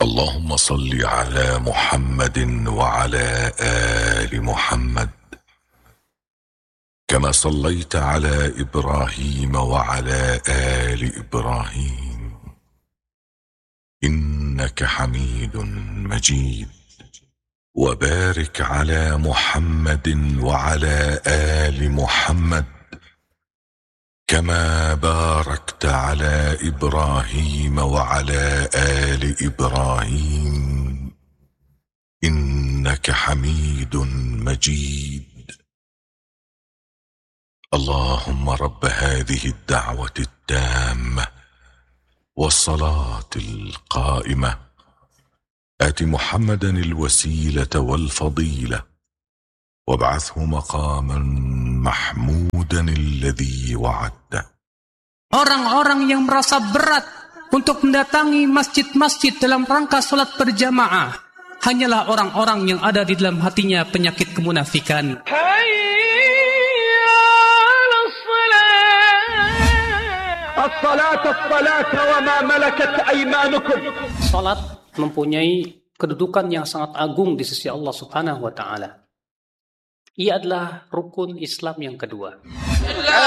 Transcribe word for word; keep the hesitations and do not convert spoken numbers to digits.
اللهم صل على محمد وعلى آل محمد كما صليت على إبراهيم وعلى آل إبراهيم إنك حميد مجيد. وبارك على محمد وعلى آل محمد كما باركت على إبراهيم وعلى آل إبراهيم إنك حميد مجيد. اللهم رب هذه الدعوة التامة والصلاة القائمة آت محمدا الوسيلة والفضيلة وابعثه مقاما محمودا الذي وعدته. Orang-orang yang merasa berat untuk mendatangi masjid-masjid dalam rangka salat berjamaah hanyalah orang-orang yang ada di dalam hatinya penyakit kemunafikan. As-salat as-salat wa ma malakat aymanukum. Salat mempunyai kedudukan yang sangat agung di sisi Allah Subhanahu wa taala. Ia adalah rukun Islam yang kedua.